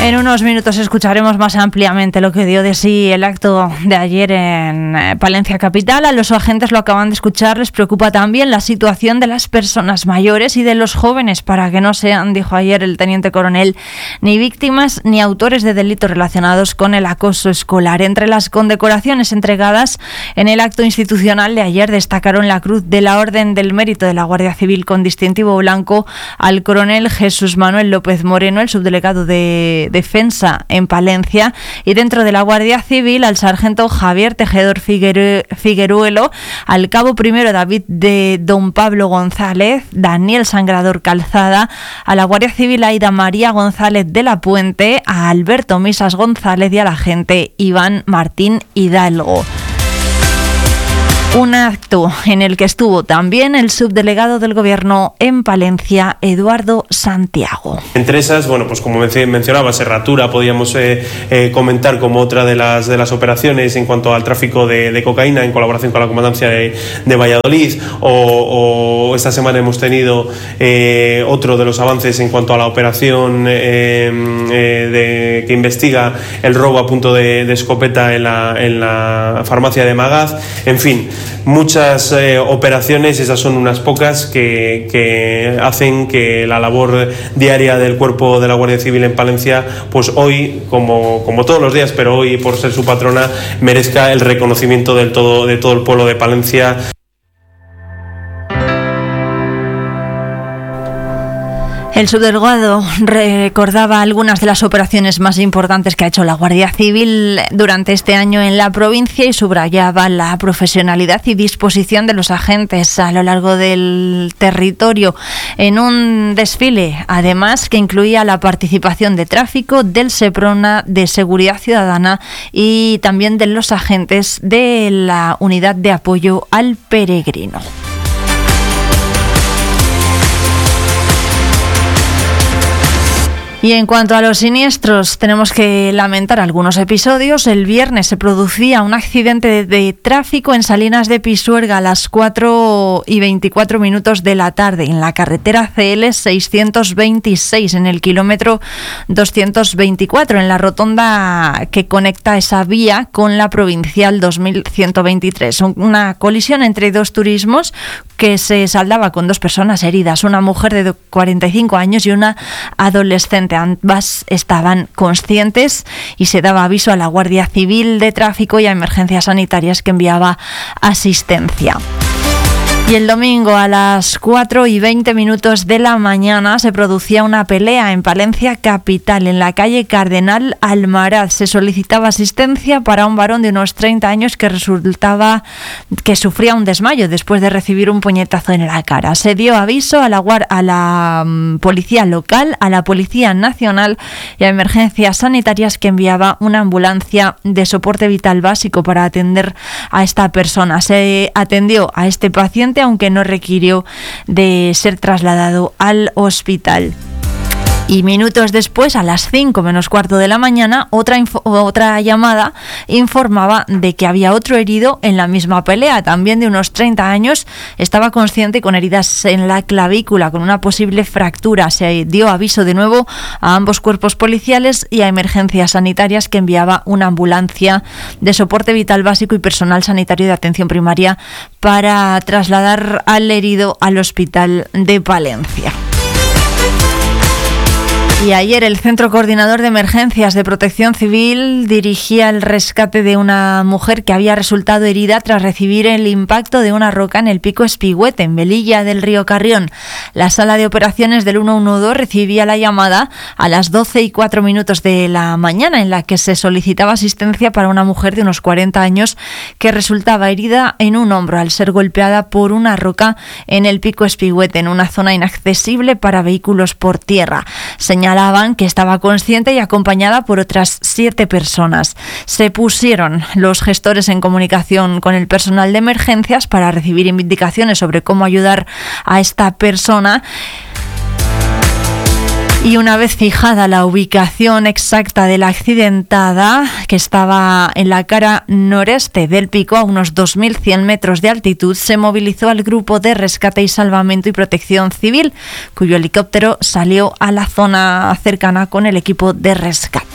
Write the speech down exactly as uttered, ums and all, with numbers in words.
En unos minutos escucharemos más ampliamente lo que dio de sí el acto de ayer en Palencia capital. A los agentes, lo acaban de escuchar, les preocupa también la situación de las personas mayores y de los jóvenes para que no sean, dijo ayer el teniente coronel, ni víctimas ni autores de delitos relacionados con el acoso escolar. Entre las condecoraciones entregadas en el acto institucional de ayer destacaron la Cruz de la Orden del Mérito de la Guardia Civil con distintivo blanco al coronel Jesús Manuel López Moreno, el subdelegado de Defensa en Palencia, y dentro de la Guardia Civil al sargento Javier Tejedor Figueru- Figueruelo, al cabo primero David de Don Pablo González, Daniel Sangrador Calzada, a la Guardia Civil Aida María González de la Puente, a Alberto Misas González y al agente Iván Martín Hidalgo. Un acto en el que estuvo también el subdelegado del Gobierno en Palencia, Eduardo Santiago. Entre esas, bueno, pues como mencionaba, Serratura, podíamos eh, eh, comentar como otra de las de las operaciones en cuanto al tráfico de, de cocaína en colaboración con la Comandancia de, de Valladolid, o, o esta semana hemos tenido eh, otro de los avances en cuanto a la operación eh, eh, de, que investiga el robo a punto de, de escopeta en la, en la farmacia de Magaz. En fin, muchas eh, operaciones, esas son unas pocas que, que hacen que la labor diaria del cuerpo de la Guardia Civil en Palencia, pues hoy, como, como todos los días, pero hoy por ser su patrona, merezca el reconocimiento del todo, de todo el pueblo de Palencia. El subdelegado recordaba algunas de las operaciones más importantes que ha hecho la Guardia Civil durante este año en la provincia y subrayaba la profesionalidad y disposición de los agentes a lo largo del territorio en un desfile, además, que incluía la participación de tráfico, del SEPRONA, de Seguridad Ciudadana y también de los agentes de la Unidad de Apoyo al Peregrino. Y en cuanto a los siniestros, tenemos que lamentar algunos episodios. El viernes se producía un accidente de, de tráfico en Salinas de Pisuerga a las cuatro y veinticuatro minutos de la tarde, en la carretera C L seiscientos veintiséis, en el kilómetro doscientos veinticuatro, en la rotonda que conecta esa vía con la provincial dos mil ciento veintitrés. Una colisión entre dos turismos que se saldaba con dos personas heridas, una mujer de cuarenta y cinco años y una adolescente. Ambas estaban conscientes y se daba aviso a la Guardia Civil de Tráfico y a Emergencias Sanitarias, que enviaba asistencia. Y el domingo a las cuatro y veinte minutos de la mañana se producía una pelea en Palencia capital, en la calle Cardenal Almaraz. Se solicitaba asistencia para un varón de unos treinta años que resultaba que sufría un desmayo después de recibir un puñetazo en la cara. Se dio aviso a la, a la um, policía local, a la Policía Nacional y a Emergencias Sanitarias, que enviaba una ambulancia de soporte vital básico para atender a esta persona. Se atendió a este paciente, aunque no requirió de ser trasladado al hospital. Y minutos después, a las cinco menos cuarto de la mañana, otra, info- otra llamada informaba de que había otro herido en la misma pelea, también de unos treinta años, estaba consciente y con heridas en la clavícula, con una posible fractura. Se dio aviso de nuevo a ambos cuerpos policiales y a Emergencias Sanitarias, que enviaba una ambulancia de soporte vital básico y personal sanitario de atención primaria para trasladar al herido al hospital de Palencia. Y ayer el Centro Coordinador de Emergencias de Protección Civil dirigía el rescate de una mujer que había resultado herida tras recibir el impacto de una roca en el Pico Espigüete, en Velilla del Río Carrión. La sala de operaciones del ciento doce recibía la llamada a las doce y cuatro minutos de la mañana, en la que se solicitaba asistencia para una mujer de unos cuarenta años que resultaba herida en un hombro al ser golpeada por una roca en el Pico Espigüete, en una zona inaccesible para vehículos por tierra. Señala Señalaban que estaba consciente y acompañada por otras siete personas. Se pusieron los gestores en comunicación con el personal de emergencias para recibir indicaciones sobre cómo ayudar a esta persona. Y una vez fijada la ubicación exacta de la accidentada, que estaba en la cara noreste del pico, a unos dos mil cien metros de altitud, se movilizó al grupo de rescate y salvamento y protección civil, cuyo helicóptero salió a la zona cercana con el equipo de rescate.